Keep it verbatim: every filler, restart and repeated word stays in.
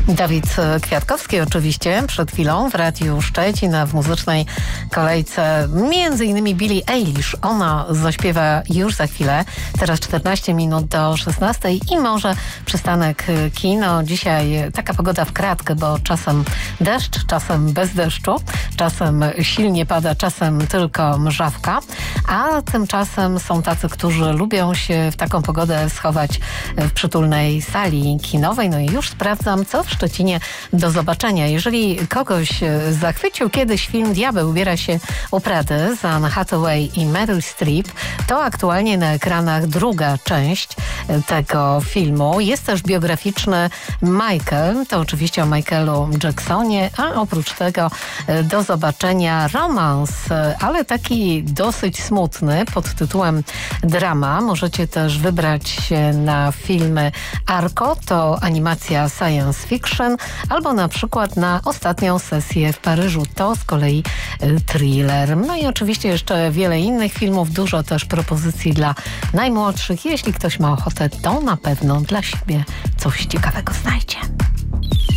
Dawid Kwiatkowski oczywiście przed chwilą w Radiu Szczecin, a w muzycznej kolejce między innymi Billie Eilish. Ona zaśpiewa już za chwilę, teraz czternaście minut do szesnastej i może przystanek kino. Dzisiaj taka pogoda w kratkę, bo czasem deszcz, czasem bez deszczu, czasem silnie pada, czasem tylko mrzawka, a tymczasem są tacy, którzy lubią się w taką pogodę schować w przytulnej sali kinowej. No i już sprawdzam, co w Szczecinie do zobaczenia. Jeżeli kogoś zachwycił kiedyś film Diabeł ubiera się u Prady z Anne Hathaway i Meryl Streep, to aktualnie na ekranach druga część tego filmu. Jest też biograficzny Michael, to oczywiście o Michaelu Jacksonie, a oprócz tego do zobaczenia romans, ale taki dosyć smutny pod tytułem Drama. Możecie też wybrać się na filmy Arco, to animacja science fiction, albo na przykład na Ostatnią sesję w Paryżu, to z kolei thriller. No i oczywiście jeszcze wiele innych filmów, dużo też propozycji dla najmłodszych. Jeśli ktoś ma ochotę, to na pewno dla siebie coś ciekawego znajdzie.